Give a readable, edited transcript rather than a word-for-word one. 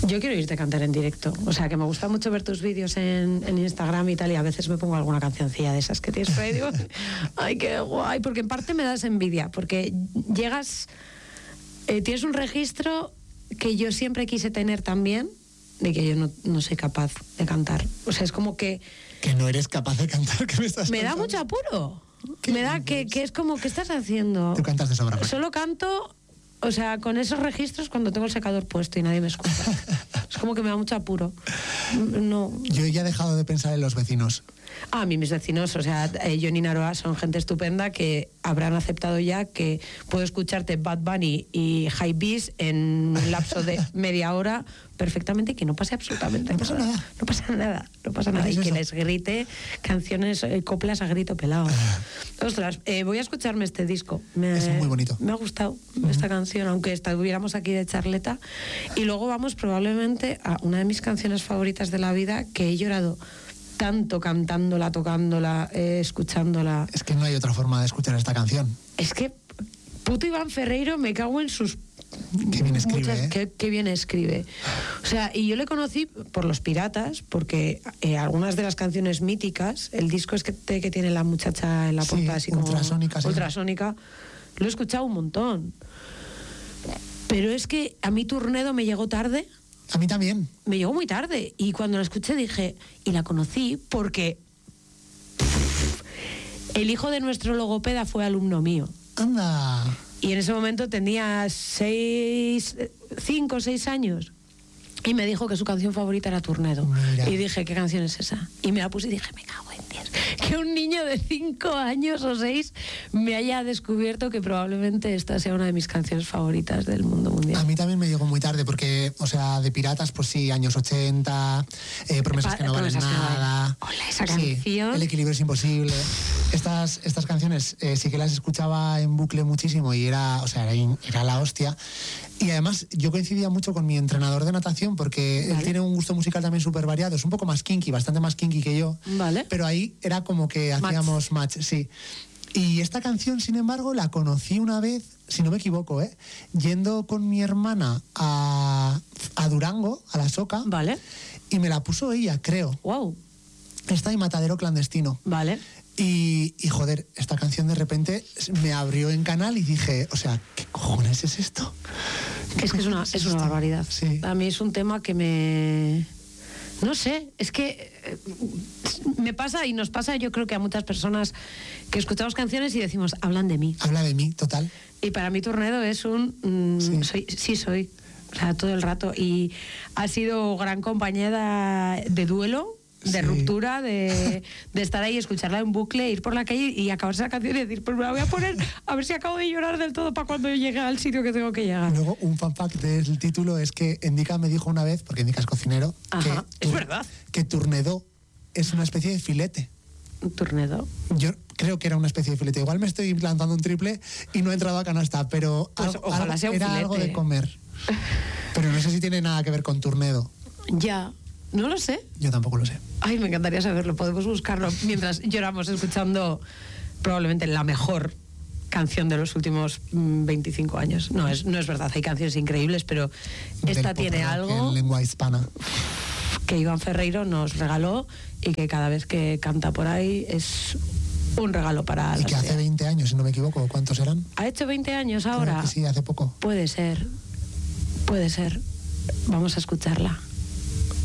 Yo quiero irte a cantar en directo. O sea, que me gusta mucho ver tus vídeos en Instagram y tal, y a veces me pongo alguna cancioncilla de esas que tienes por ahí y digo, ay, qué guay, porque en parte me das envidia, porque llegas, tienes un registro que yo siempre quise tener también, de que yo no soy capaz de cantar. O sea, es como que... Que no eres capaz de cantar, que me da mucho apuro. Me da que es como, ¿qué estás haciendo? Tú cantas de sobra. Solo canto... O sea, con esos registros cuando tengo el secador puesto y nadie me escucha. Es como que me da mucho apuro. No. Yo ya he dejado de pensar en los vecinos. A mí mis vecinos, o sea, Johnny y Naroa son gente estupenda que habrán aceptado ya que puedo escucharte Bad Bunny y High Beast en un lapso de media hora perfectamente y que no pase absolutamente nada. No pasa nada. Y que les grite canciones, coplas a grito pelado. Ostras, voy a escucharme este disco. Es muy bonito. Me ha gustado esta canción, aunque estuviéramos aquí de charleta. Y luego vamos probablemente a una de mis canciones favoritas de la vida, que he llorado tanto cantándola, tocándola, escuchándola. Es que no hay otra forma de escuchar esta canción. Es que puto Iván Ferreiro, me cago en sus... Qué bien escribe, qué bien escribe. O sea, y yo le conocí por Los Piratas, porque algunas de las canciones míticas, el disco es que tiene la muchacha en la portada así como... Ultrasónica. Lo he escuchado un montón. Pero es que a mí Turnedo me llegó tarde. A mí también. Me llegó muy tarde. Y cuando la escuché dije... Y la conocí porque... el hijo de nuestro logopeda fue alumno mío. Anda. Y en ese momento tenía 5 o 6 años. Y me dijo que su canción favorita era Turnedo. Mira. Y dije, ¿qué canción es esa? Y me la puse y dije, me cago en Dios. Que un niño de 5 años o 6 me haya descubierto que probablemente esta sea una de mis canciones favoritas del mundo mundial. A mí también me llegó muy tarde porque, o sea, de Piratas, pues sí, años 80, Promesas que no valen nada. Hola, esa canción. El equilibrio es imposible. Estas canciones sí que las escuchaba en bucle muchísimo y era la hostia. Y además yo coincidía mucho con mi entrenador de natación porque él tiene un gusto musical también súper variado, es un poco más kinky, bastante más kinky que yo. Vale. Pero ahí era como que hacíamos match, sí. Y esta canción, sin embargo, la conocí una vez, si no me equivoco, yendo con mi hermana a Durango, a La Soca. Vale. Y me la puso ella, creo. Wow. Esta y Matadero Clandestino. Vale. Y joder, esta canción de repente me abrió en canal y dije, o sea, ¿qué cojones es esto? Es que es una barbaridad. Sí. A mí es un tema que me... No sé, es que me pasa y nos pasa, yo creo que a muchas personas que escuchamos canciones y decimos, hablan de mí. Habla de mí, total. Y para mí Turnedo es un... soy. O sea, todo el rato. Y ha sido gran compañera de duelo, de ruptura, de estar ahí, escucharla en bucle, ir por la calle y acabarse la canción y decir, pues me la voy a poner a ver si acabo de llorar del todo para cuando llegue al sitio que tengo que llegar. Luego, un fan fact del título es que Endika me dijo una vez, porque Endika es cocinero, es verdad, que Turnedo es una especie de filete. ¿Turnedo? Yo creo que era una especie de filete. Igual me estoy implantando un triple y no he entrado a canasta, pero pues ojalá sea un era filete. Algo de comer. Pero no sé si tiene nada que ver con Turnedo. Ya, no lo sé. Yo tampoco lo sé. Ay, me encantaría saberlo. Podemos buscarlo mientras lloramos escuchando probablemente la mejor canción de los últimos 25 años. No es verdad, hay canciones increíbles, pero esta tiene algo en lengua hispana que Iván Ferreiro nos regaló y que cada vez que canta por ahí es un regalo para... Y que hace 20 años, si no me equivoco, ¿cuántos eran? ¿Ha hecho 20 años ahora? Creo que sí, hace poco. Puede ser. Vamos a escucharla.